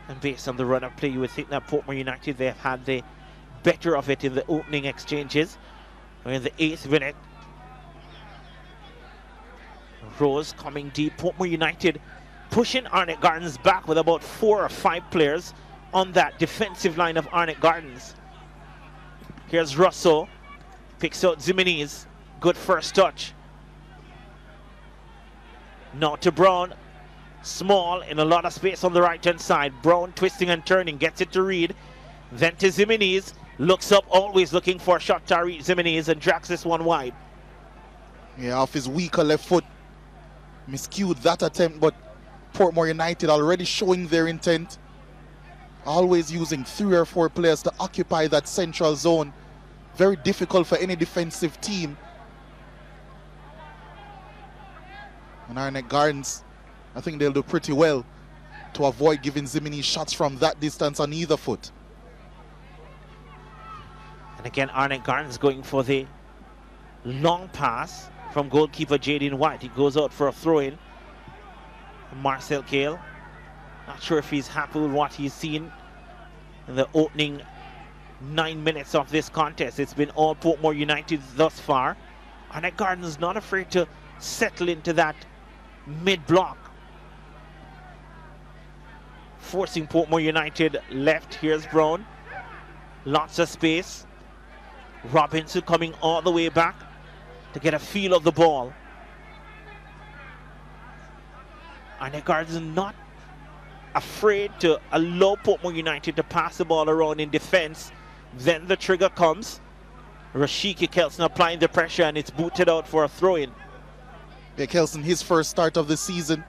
And based on the run of play, you would think that Portmore United, they have had the better of it in the opening exchanges. In the 8th minute, Rose coming deep. Portmore United pushing Arnett Gardens back with about 4 or 5 players on that defensive line of Arnett Gardens. Here's Russo, picks out Zimenez, good first touch. Now to Brown, small in a lot of space on the right hand side. Brown twisting and turning, gets it to Reed, then to Zimenez, looks up, always looking for a shot. Tariq Zimenez, and drags this one wide. Yeah, off his weaker left foot, miscued that attempt, but Portmore United already showing their intent, always using 3 or 4 players to occupy that central zone. Very difficult for any defensive team. And Arnett Gardens, I think they'll do pretty well to avoid giving Zimenez shots from that distance on either foot. And again, Arnett Gardens going for the long pass from goalkeeper Jaden White. He goes out for a throw-in. Marcel Kale, not sure if he's happy with what he's seen in the opening 9 minutes of this contest. It's been all Portmore United thus far. Arnett Gardens not afraid to settle into that mid-block, forcing Portmore United left. Here's Brown, lots of space. Robinson coming all the way back to get a feel of the ball. Arnett Gardens not afraid to allow Portmore United to pass the ball around in defense. Then the trigger comes. Rashiki Kelson applying the pressure, and it's booted out for a throw-in. Yeah, Kelson, his first start of the season,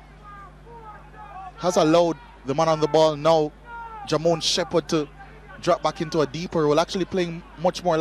has allowed the man on the ball now, Jamon Shepherd, to drop back into a deeper role, actually playing much more